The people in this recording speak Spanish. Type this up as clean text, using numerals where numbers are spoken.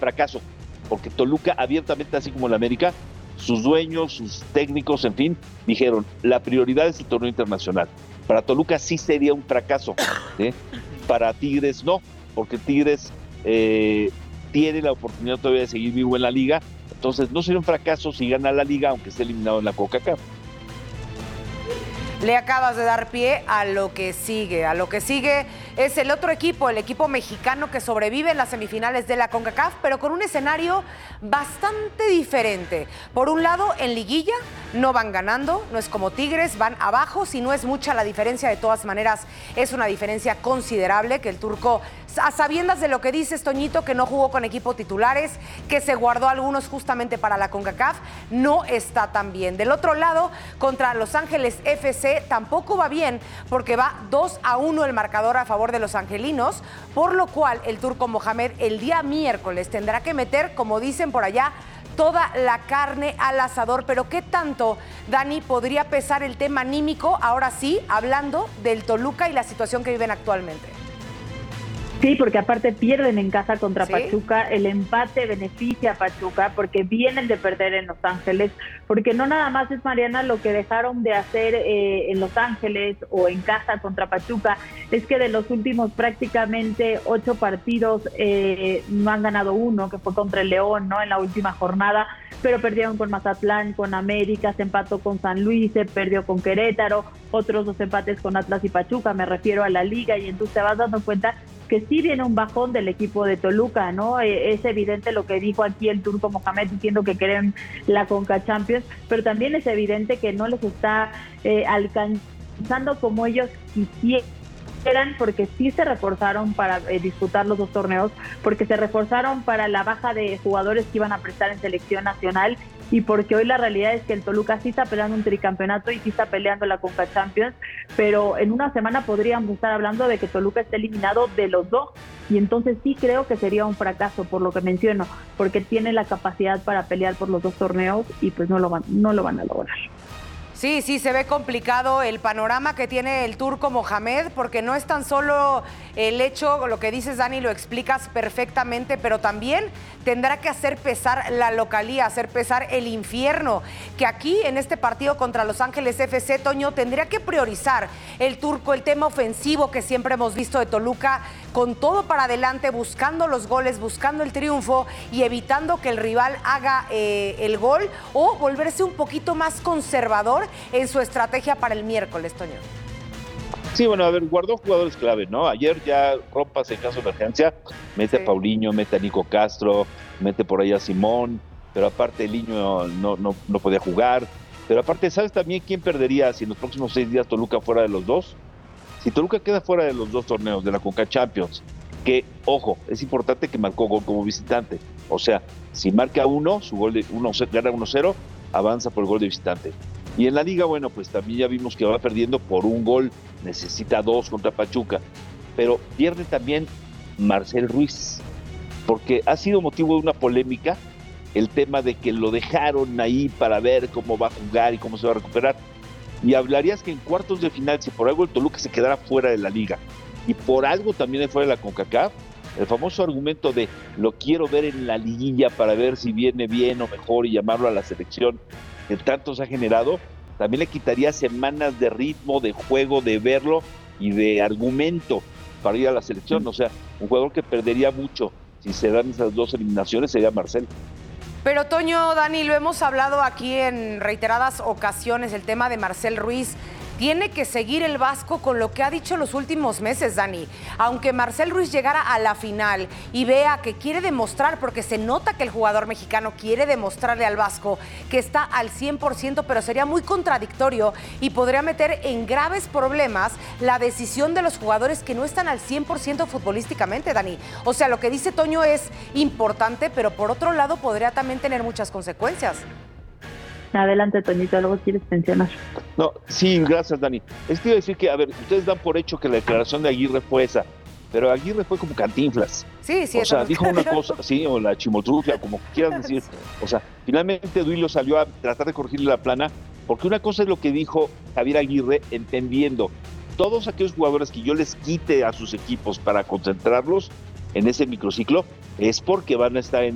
fracaso, porque Toluca abiertamente, así como el América, sus dueños, sus técnicos, en fin, dijeron, la prioridad es el torneo internacional. Para Toluca sí sería un fracaso, ¿sí? Para Tigres no, porque Tigres tiene la oportunidad todavía de seguir vivo en la liga, entonces no sería un fracaso si gana la liga, aunque esté eliminado en la CONCACAF. Le acabas de dar pie a lo que sigue. A lo que sigue es el otro equipo, el equipo mexicano que sobrevive en las semifinales de la CONCACAF, pero con un escenario bastante diferente. Por un lado, en liguilla no van ganando, no es como Tigres, van abajo. Si no es mucha la diferencia, de todas maneras es una diferencia considerable que el turco, a sabiendas de lo que dices, Toñito, que no jugó con equipos titulares, que se guardó algunos justamente para la CONCACAF, no está tan bien. Del otro lado, contra Los Ángeles FC, tampoco va bien, porque va 2-1 el marcador a favor de los angelinos, por lo cual el turco Mohamed el día miércoles tendrá que meter, como dicen por allá, toda la carne al asador. Pero ¿qué tanto, Dani, podría pesar el tema anímico, ahora sí, hablando del Toluca y la situación que viven actualmente? Sí, porque aparte pierden en casa contra Pachuca, el empate beneficia a Pachuca porque vienen de perder en Los Ángeles, porque no nada más es, Mariana, lo que dejaron de hacer en Los Ángeles o en casa contra Pachuca, es que de los últimos prácticamente 8 partidos no han ganado uno, que fue contra el León, ¿no? En la última jornada, pero perdieron con Mazatlán, con América, se empató con San Luis, se perdió con Querétaro, otros 2 empates con Atlas y Pachuca, me refiero a la liga, y entonces te vas dando cuenta que sí viene un bajón del equipo de Toluca, ¿no? Es evidente lo que dijo aquí el turco Mohamed diciendo que quieren la Conca Champions, pero también es evidente que no les está alcanzando como ellos quisieran, porque sí se reforzaron para disputar los 2 torneos, porque se reforzaron para la baja de jugadores que iban a prestar en selección nacional, y porque hoy la realidad es que el Toluca sí está peleando un tricampeonato y sí está peleando la Conca Champions, pero en una semana podríamos estar hablando de que Toluca está eliminado de los 2, y entonces sí creo que sería un fracaso, por lo que menciono, porque tiene la capacidad para pelear por los 2 torneos y pues no lo van a lograr. Sí, se ve complicado el panorama que tiene el turco Mohamed, porque no es tan solo el hecho, lo que dices, Dani, lo explicas perfectamente, pero también tendrá que hacer pesar la localía, hacer pesar el infierno, que aquí en este partido contra Los Ángeles FC, Toño, tendría que priorizar el turco, el tema ofensivo que siempre hemos visto de Toluca, con todo para adelante, buscando los goles, buscando el triunfo y evitando que el rival haga el gol, o volverse un poquito más conservador en su estrategia para el miércoles, Toño. Sí, bueno, a ver, guardó jugadores clave, ¿no? Ayer ya Rompas en caso de emergencia, mete a Paulinho, mete a Nico Castro, mete por ahí a Simón, pero aparte el niño no podía jugar. Pero aparte, ¿sabes también quién perdería si en los próximos 6 días Toluca fuera de los 2? Si Toluca queda fuera de los 2 torneos de la Conca Champions, que, ojo, es importante que marcó gol como visitante. O sea, si marca su gol de gana 1-0, avanza por el gol de visitante. Y en la liga, bueno, pues también ya vimos que va perdiendo por 1 gol, necesita 2 contra Pachuca, pero pierde también Marcel Ruiz, porque ha sido motivo de una polémica el tema de que lo dejaron ahí para ver cómo va a jugar y cómo se va a recuperar. Y hablarías que en cuartos de final, si por algo el Toluca se quedara fuera de la liga y por algo también fuera de la CONCACAF, el famoso argumento de lo quiero ver en la liguilla para ver si viene bien o mejor y llamarlo a la selección, que tanto se ha generado, también le quitaría semanas de ritmo, de juego, de verlo y de argumento para ir a la selección. O sea, un jugador que perdería mucho si se dan esas 2 eliminaciones sería Marcel. Pero Toño, Dani, lo hemos hablado aquí en reiteradas ocasiones, el tema de Marcel Ruiz. Tiene que seguir el Vasco con lo que ha dicho los últimos meses, Dani. Aunque Marcel Ruiz llegara a la final y vea que quiere demostrar, porque se nota que el jugador mexicano quiere demostrarle al Vasco que está al 100%, pero sería muy contradictorio y podría meter en graves problemas la decisión de los jugadores que no están al 100% futbolísticamente, Dani. O sea, lo que dice Toño es importante, pero por otro lado podría también tener muchas consecuencias. Adelante, Toñito, luego quieres mencionar. No, sí, gracias, Dani. Es que iba a decir que, a ver, ustedes dan por hecho que la declaración de Aguirre fue esa, pero Aguirre fue como Cantinflas. Sí. O sea, dijo una cosa, sí, o la chimotrufia, como quieras decir. O sea, finalmente Duilio salió a tratar de corregirle la plana, porque una cosa es lo que dijo Javier Aguirre, entendiendo todos aquellos jugadores que yo les quite a sus equipos para concentrarlos en ese microciclo, es porque van a estar en